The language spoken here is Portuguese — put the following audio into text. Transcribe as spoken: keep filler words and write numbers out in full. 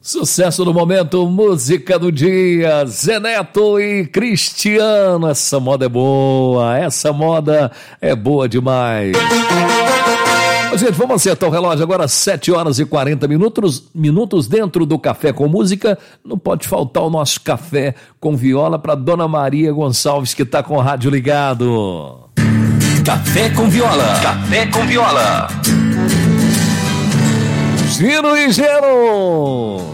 Sucesso do momento, música do dia, Zé Neto e Cristiano. Essa moda é boa, essa moda é boa demais. Gente, vamos acertar o relógio agora, sete horas e quarenta minutos, minutos dentro do Café com Música. Não pode faltar o nosso café com viola para Dona Maria Gonçalves, que está com o rádio ligado. Café com Viola. Café com Viola. Giro e Gero.